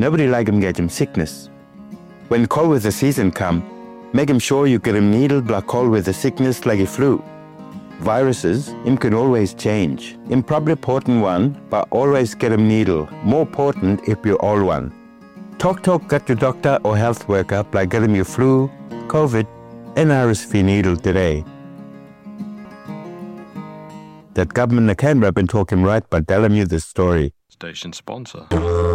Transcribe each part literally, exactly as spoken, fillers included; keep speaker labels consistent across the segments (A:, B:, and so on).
A: Nobody like him get him sickness. When cold weather season come, make him sure you get him needle block cold weather sickness like a flu. Viruses, him can always change. Him probably important one, but always get him needle. More important if you all one. Talk talk got your doctor or health worker like get him your flu, COVID, and R S V needle today. That government of Canberra been talking right, but telling you this story.
B: Station sponsor.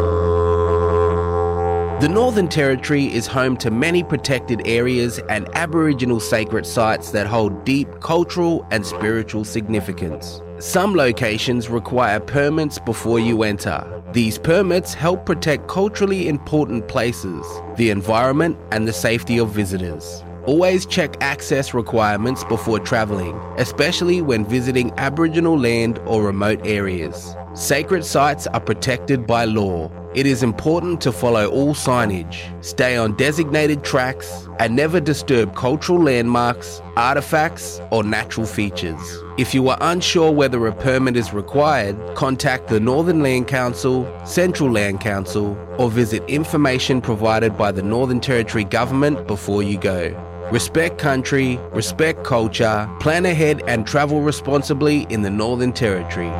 C: The Northern Territory is home to many protected areas and Aboriginal sacred sites that hold deep cultural and spiritual significance. Some locations require permits before you enter. These permits help protect culturally important places, the environment, and the safety of visitors. Always check access requirements before travelling, especially when visiting Aboriginal land or remote areas. Sacred sites are protected by law. It is important to follow all signage, stay on designated tracks, and never disturb cultural landmarks, artefacts, or natural features. If you are unsure whether a permit is required, contact the Northern Land Council, Central Land Council, or visit information provided by the Northern Territory Government before you go. Respect country, respect culture, plan ahead and travel responsibly in the Northern Territory.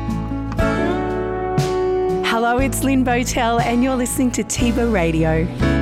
D: Hello, it's Lynn Botel and you're listening to Tiba Radio.